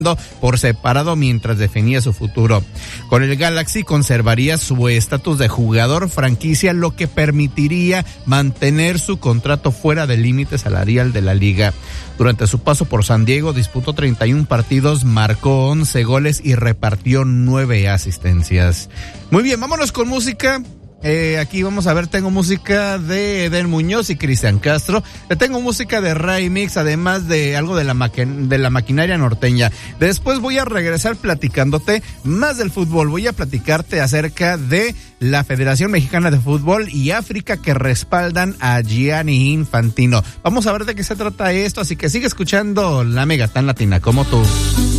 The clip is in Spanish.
por separado mientras definía su futuro. Con el Galaxy conservaría su estatus de jugador franquicia, lo que permitiría mantener su contrato fuera del límite salarial de la liga. Durante su paso por San Diego disputó 31 partidos, marcó 11 goles y repartió 9 asistencias. Muy bien, vámonos con música. Aquí vamos a ver, tengo música de Eden Muñoz y Cristian Castro. Tengo música de Ray Mix, además de algo de la maquinaria norteña. Después voy a regresar platicándote más del fútbol. Voy a platicarte acerca de la Federación Mexicana de Fútbol y África que respaldan a Gianni Infantino. Vamos a ver de qué se trata esto, así que sigue escuchando la Mega Tan Latina como tú.